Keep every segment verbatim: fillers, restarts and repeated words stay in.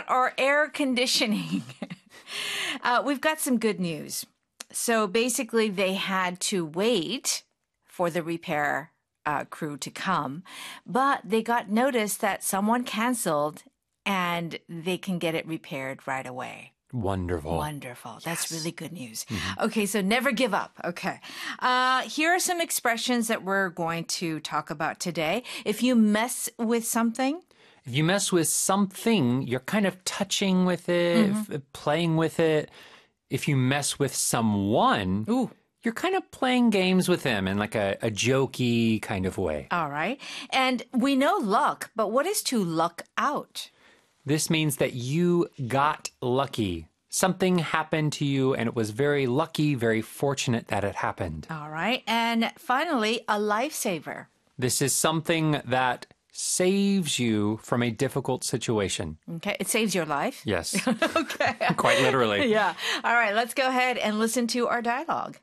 about our air conditioning. uh, we've got some good news. So basically, they had to wait for the repair uh, crew to come, but they got notice that someone canceled and they can get it repaired right away. Wonderful. Wonderful. Yes. That's really good news. Mm-hmm. Okay, so never give up. Okay. Uh, here are some expressions that we're going to talk about today. If you mess with something, If you mess with something, you're kind of touching with it, Mm-hmm. f- playing with it. If you mess with someone, ooh, you're kind of playing games with them in like a, a jokey kind of way. all right. And we know luck, but what is to luck out? This means that you got lucky. Something happened to you and it was very lucky, very fortunate that it happened. All right. And finally, a lifesaver. This is something that saves you from a difficult situation. Okay. It saves your life. Yes, Okay. quite literally. Yeah. All right. Let's go ahead and listen to our dialogue.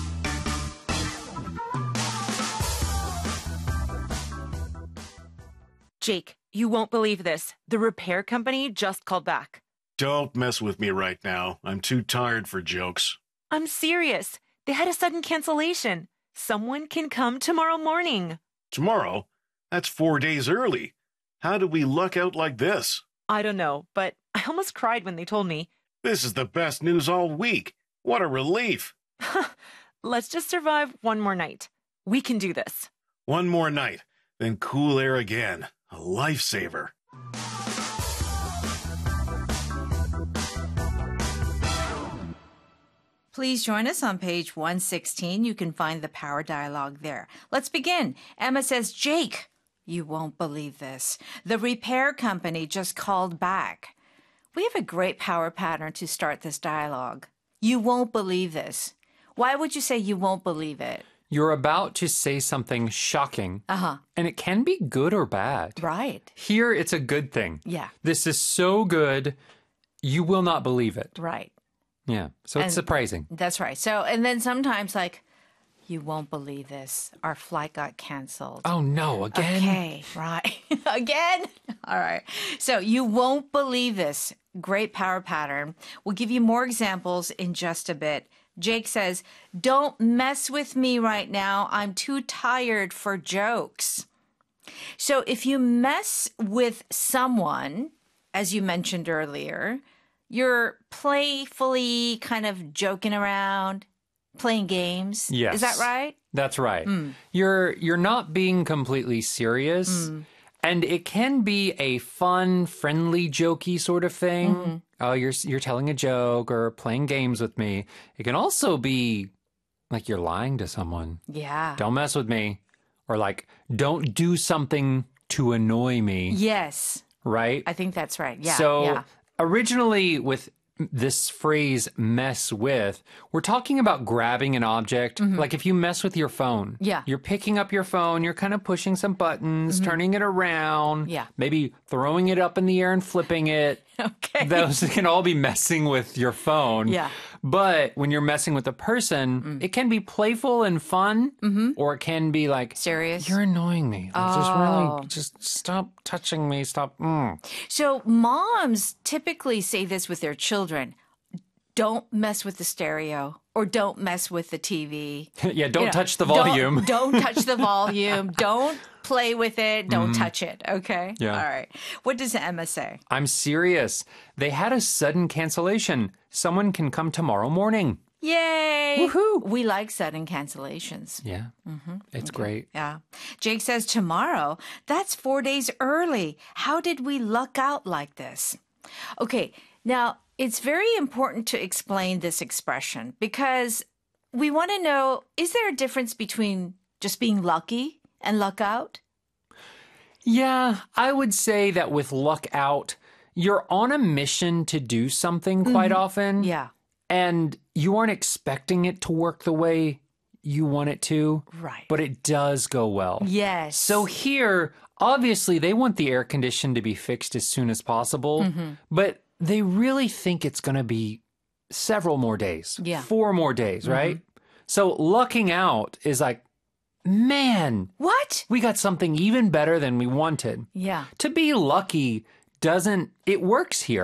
Jake, you won't believe this. The repair company just called back. Don't mess with me right now. I'm too tired for jokes. I'm serious. They had a sudden cancellation. Someone can come tomorrow morning. Tomorrow? That's four days early. How did we luck out like this? I don't know, but I almost cried when they told me. This is the best news all week. What a relief. Let's just survive one more night. We can do this. One more night, then cool air again. A lifesaver. Please join us on page one sixteen. You can find the power dialogue there. Let's begin. Emma says, Jake, you won't believe this. The repair company just called back. We have a great power pattern to start this dialogue. You won't believe this. Why would you say you won't believe it? You're about to say something shocking, Uh-huh. and it can be good or bad. Right. Here, it's a good thing. Yeah. This is so good, you will not believe it. Right. Yeah, so it's And- surprising. That's right. So, and then sometimes like, you won't believe this. Our flight got canceled. Oh, no, again? Okay, right. Again? All right. So you won't believe this. Great power pattern. We'll give you more examples in just a bit. Jake says, don't mess with me right now. I'm too tired for jokes. So if you mess with someone, as you mentioned earlier, you're playfully kind of joking around, playing games. Yes. Is that right? That's right. Hmm. You're you're not being completely serious. And it can be a fun, friendly, jokey sort of thing. Mm-hmm. Oh, you're you're telling a joke or playing games with me. It can also be like you're lying to someone. Yeah. Don't mess with me. Or like, don't do something to annoy me, Yes. right? I think that's right. Yeah. so yeah. originally with this phrase mess with, we're talking about grabbing an object. Like if you mess with your phone, Mm-hmm. Yeah. you're picking up your phone, you're kind of pushing some buttons, turning it around, Mm-hmm. Yeah. maybe throwing it up in the air and flipping it. Okay. Those can all be messing with your phone. Yeah. But when you're messing with a person, it can be playful and fun, or it can be like, Serious? you're annoying me. Like, Just Oh. really, just stop touching me. Stop. Mm. So moms typically say this with their children. Don't mess with the stereo or don't mess with the T V. yeah, don't You know, touch the don't- volume. Don't, touch the volume. Don't play with it. Don't touch it. Okay? Yeah. All right. What does Emma say? I'm serious. They had a sudden cancellation. Someone can come tomorrow morning. Yay. Woohoo. We like sudden cancellations. Yeah, it's great. Yeah. Jake says tomorrow. That's four days early. How did we luck out like this? Okay. Now, it's very important to explain this expression because we want to know, is there a difference between just being lucky and luck out? Yeah, I would say that with luck out, you're on a mission to do something quite often. Yeah. And you aren't expecting it to work the way you want it to. Right. But it does go well. Yes. So here, obviously, they want the air condition to be fixed as soon as possible. Mm-hmm. But they really think it's going to be several more days. Yeah. Four more days, right? So lucking out is like, man, What? we got something even better than we wanted. Yeah. To be lucky doesn't, it works here.